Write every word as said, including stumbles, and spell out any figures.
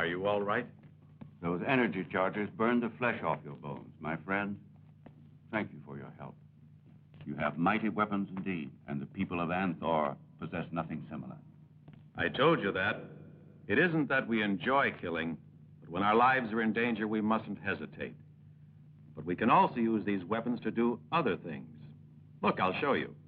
Are you all right? Those energy charges burned the flesh off your bones. My friend, thank you for your help. You have mighty weapons indeed, and the people of Anthor possess nothing similar. I told you that. It isn't that we enjoy killing, but when our lives are in danger, we mustn't hesitate. But we can also use these weapons to do other things. Look, I'll show you.